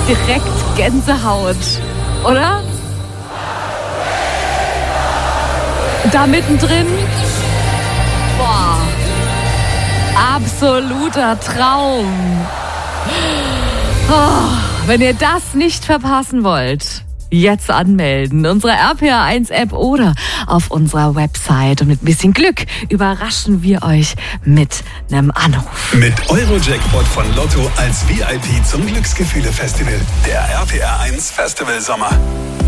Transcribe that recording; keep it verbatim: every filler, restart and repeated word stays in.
direkt Gänsehaut, oder? Da mittendrin, boah, absoluter Traum. Oh, wenn ihr das nicht verpassen wollt, jetzt anmelden. Unsere R P R eins App oder auf unserer Website. Und mit ein bisschen Glück überraschen wir euch mit einem Anruf. Mit Eurojackpot von Lotto als V I P zum Glücksgefühle-Festival. Der R P R eins Festival Sommer.